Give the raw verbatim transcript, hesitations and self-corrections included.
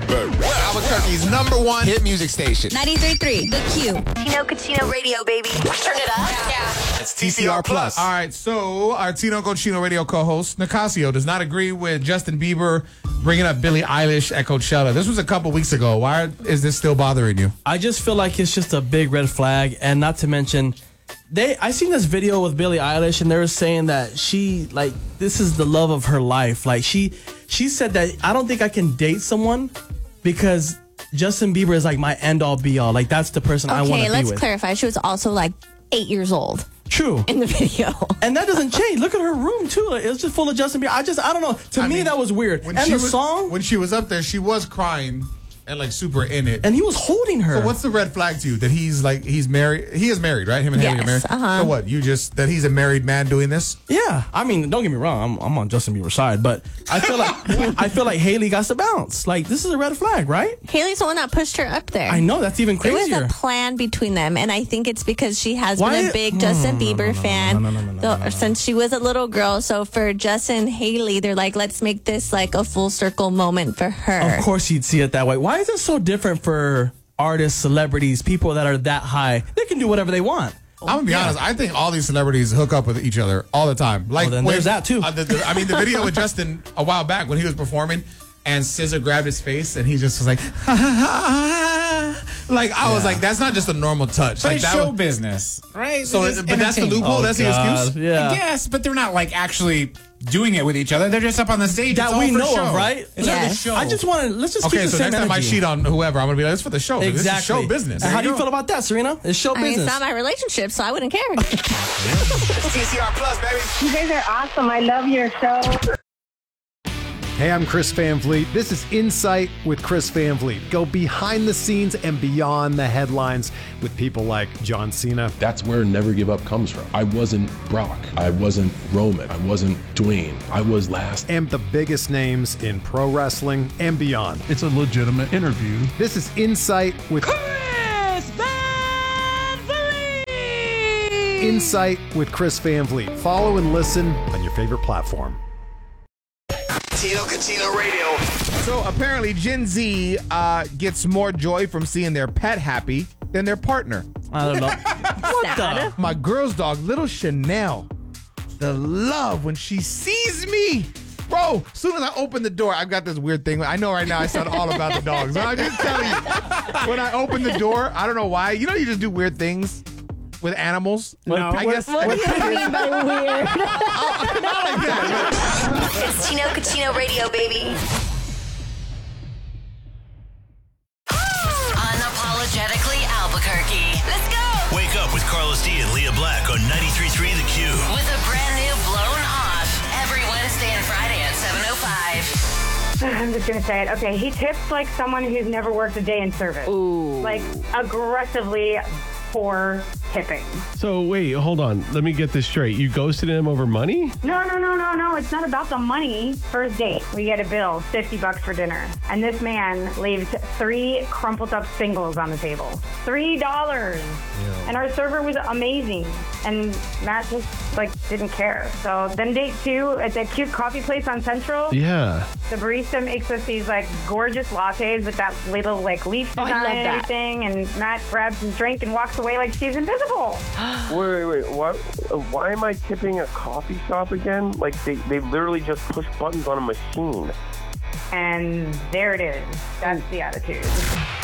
Albuquerque's number one hit music station. ninety-three point three, The Q. Tino Cochino Radio, baby. Turn it up. Yeah. It's T C R Plus. All right, so our Tino Cochino Radio co-host, Nicasio, does not agree with Justin Bieber bringing up Billie Eilish at Coachella. This was a couple weeks ago. Why is this still bothering you? I just feel like it's just a big red flag, and not to mention, they. I seen this video with Billie Eilish, and they were saying that she, like, this is the love of her life. Like, she, she said that I don't think I can date someone because Justin Bieber is like my end-all, be-all. Like, that's the person I want to be Okay, with. let's clarify. She was also like eight years old True. in the video. And that doesn't change. Look at her room, too. Like, it's just full of Justin Bieber. I just, I don't know. To I me, mean, that was weird. When And she the was, song, when she was up there, she was crying and like super in it. and he was holding her. So what's the red flag to you? That he's like, he's married. He is married, right? Him and Haley Yes, are married. uh-huh. So what? You just, that he's a married man doing this? Yeah, I mean, don't get me wrong. I'm, I'm on Justin Bieber's side, but I feel like I feel like Haley got to bounce. Like, this is a red flag, right? Haley's the one that pushed her up there. I know, that's even It crazier. was a plan between them, and I think it's because she has Why- been a big no, Justin no, no, Bieber no, no, fan no, no, no, no, though- no, no. since she was a little girl. So for Justin and Haley, they're like, let's make this like a full circle moment for her. Of course, you'd see it that way. Why is it so different for artists, celebrities, people that are that high? They can do whatever they want. I'm gonna be honest. I think all these celebrities hook up with each other all the time. Like, Well, then when- there's that, too. uh, the, the, I mean, the video with Justin a while back when he was performing, and S Z A grabbed his face, and he just was like, like I was like, that's not just a normal touch. But Like it's that show was- business, right? So, It's but that's the entertainment. loophole. that's the God, excuse. Yeah. Yes, but they're not like actually doing it with each other. They're just up on the stage. That It's all we for know show. of, right? It's Yes. for the show. I just want to, let's just Okay, keep the so same next time I energy. cheat on whoever, I'm gonna be like, it's for the show. Exactly. This is show business. And how do you go. feel about that, Serena? It's show I mean, business. it's not my relationship, so I wouldn't care. It's T C R Plus, baby. You guys are awesome. I love your show. Hey, I'm Chris Van Vliet. This is Insight with Chris Van Vliet. Go behind the scenes and beyond the headlines with people like John Cena. That's where Never Give Up comes from. I wasn't Brock. I wasn't Roman. I wasn't Dwayne. I was last. And the biggest names in pro wrestling and beyond. It's a legitimate interview. This is Insight with Chris Van Vliet. Insight with Chris Van Vliet. Follow and listen on your favorite platform. Tino Cochino Radio. So apparently, Gen Z uh, gets more joy from seeing their pet happy than their partner. I don't know. What the? My girl's dog, little Chanel, the love when she sees me. Bro, as soon as I open the door, I've got this weird thing. I know right now I sound all about the dogs, but I'm just telling you, when I open the door, I don't know why. You know, you just do weird things with animals. No. I guess. What do you mean by weird? Not like that. It's Tino Cochino Radio, baby. Unapologetically Albuquerque. Let's go. Wake up with Carlos D and Leah Black on ninety-three point three The Q. With a brand new Blown Off every Wednesday and Friday at seven oh five. I'm just going to say it. Okay, he tips like someone who's never worked a day in service. Ooh. Like aggressively poor tipping. So wait, hold on. Let me get this straight. You ghosted him over money? No, no, no, no, no. It's not about the money. First date, we get a bill, fifty bucks for dinner. And this man leaves three crumpled up singles on the table. Three dollars. And our server was amazing. And Matt just like didn't care. So then date two at that cute coffee place on Central. Yeah. The barista makes us these like gorgeous lattes with that little like leaf Oh, I design love and that. everything. And Matt grabs his drink and walks away like she's invisible. Wait, wait, wait. What? Why am I tipping a coffee shop again? Like, they, they literally just push buttons on a machine. And there it is. That's the attitude.